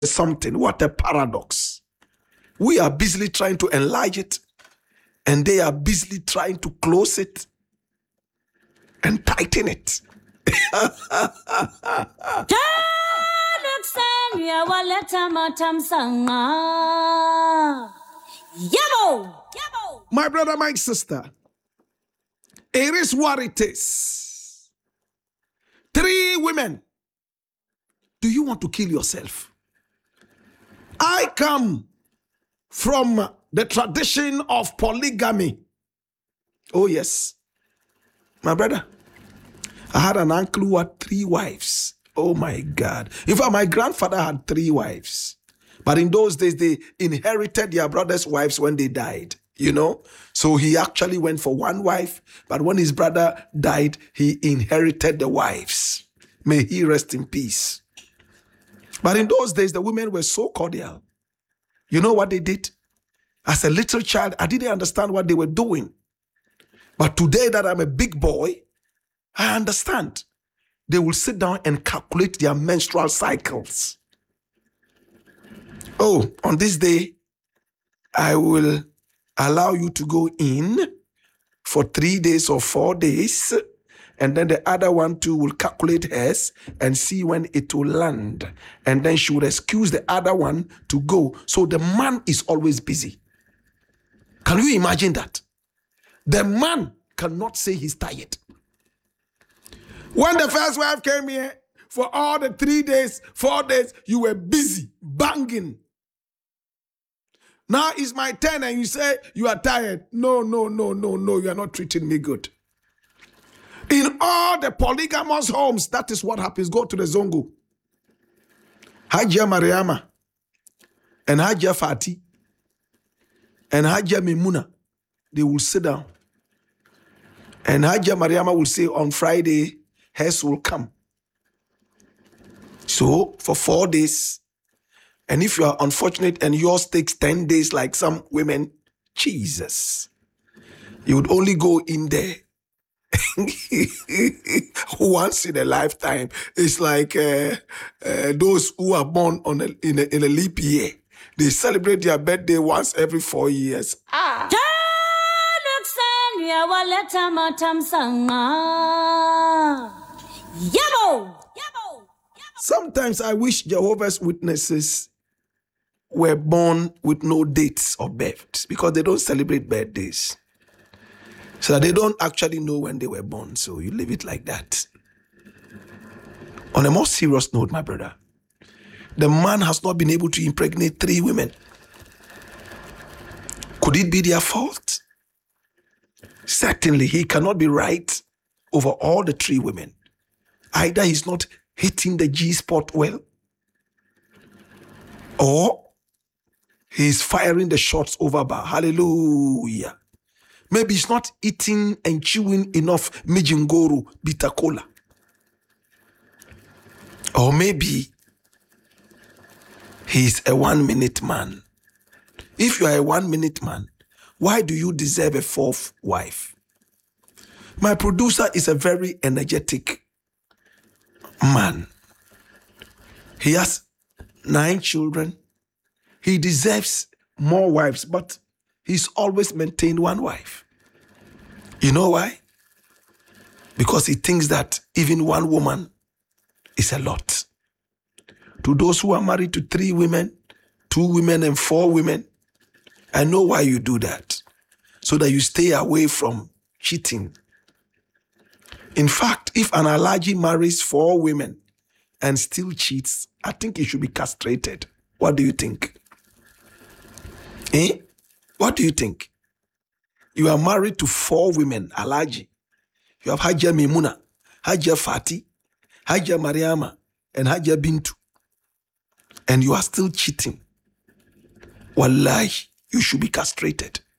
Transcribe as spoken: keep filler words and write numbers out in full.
something. What a paradox. We are busily trying to enlarge it, and they are busily trying to close it and tighten it. My brother, my sister, it is what it is. Three women. Do you want to kill yourself? I come from the tradition of polygamy. Oh, yes. My brother, I had an uncle who had three wives. Oh, my God. In fact, my grandfather had three wives. But in those days, they inherited their brother's wives when they died, you know. So he actually went for one wife. But when his brother died, he inherited the wives. May he rest in peace. But in those days, the women were so cordial. You know what they did? As a little child, I didn't understand what they were doing. But today that I'm a big boy, I understand. They will sit down and calculate their menstrual cycles. Oh, on this day, I will allow you to go in for three days or four days, and then the other one too will calculate hers and see when it will land. And then she will excuse the other one to go. So the man is always busy. Can you imagine that? The man cannot say he's tired. When the first wife came here, for all the three days, four days, you were busy, banging. Now it's my turn and you say you are tired. No, no, no, no, no, you are not treating me good. In all the polygamous homes, that is what happens. Go to the Zongo. Hajia Mariama and Hajia Fati and Hajia Mimuna, they will sit down. And Hajia Mariama will say on Friday, hers will come. So for four days, and if you are unfortunate and yours takes ten days like some women, Jesus, you would only go in there once in a lifetime. It's like uh, uh, those who are born on a, in, a, in a leap year. They celebrate their birthday once every four years. Ah. Sometimes I wish Jehovah's Witnesses were born with no dates of birth because they don't celebrate birthdays. So they don't actually know when they were born. So you leave it like that. On a more serious note, my brother, the man has not been able to impregnate three women. Could it be their fault? Certainly, he cannot be right over all the three women. Either he's not hitting the G-spot well, or he's firing the shots over bar. Hallelujah. Maybe he's not eating and chewing enough Mijingoro bitter cola. Or maybe he's a one-minute man. If you are a one-minute man, why do you deserve a fourth wife? My producer is a very energetic man. He has nine children. He deserves more wives, but he's always maintained one wife. You know why? Because he thinks that even one woman is a lot. To those who are married to three women, two women and four women, I know why you do that. So that you stay away from cheating. In fact, if an Alhaji marries four women and still cheats, I think he should be castrated. What do you think? Eh? What do you think? You are married to four women, Alhaji. You have Hajia Mimuna, Hajia Fati, Hajia Mariama, and Hajia Bintu. And you are still cheating. Wallahi, you should be castrated.